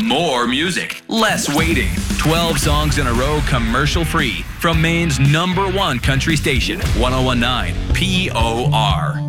More music, less waiting. 12 songs in a row, commercial-free. From Maine's #1 country station, 1019 POR.